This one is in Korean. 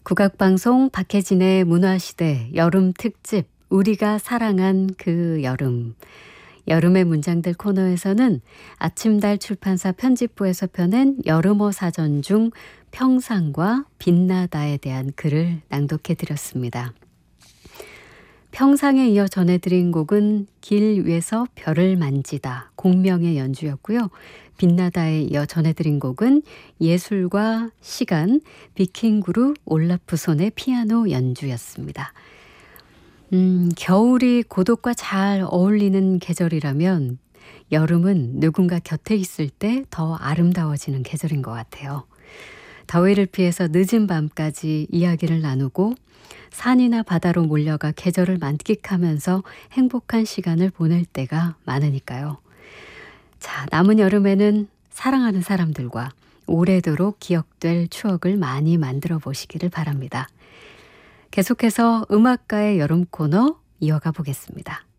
국악방송 박혜진의 문화시대 여름 특집 우리가 사랑한 그 여름. 여름의 문장들 코너에서는 아침달 출판사 편집부에서 펴낸 여름어 사전 중 평상과 빛나다에 대한 글을 낭독해 드렸습니다. 평상에 이어 전해드린 곡은 길 위에서 별을 만지다 공명의 연주였고요. 빛나다에 이어 전해드린 곡은 예술과 시간 비킹그룹 올라프손의 피아노 연주였습니다. 겨울이 고독과 잘 어울리는 계절이라면 여름은 누군가 곁에 있을 때 더 아름다워지는 계절인 것 같아요. 더위를 피해서 늦은 밤까지 이야기를 나누고 산이나 바다로 몰려가 계절을 만끽하면서 행복한 시간을 보낼 때가 많으니까요. 자, 남은 여름에는 사랑하는 사람들과 오래도록 기억될 추억을 많이 만들어 보시기를 바랍니다. 계속해서 음악가의 여름 코너 이어가 보겠습니다.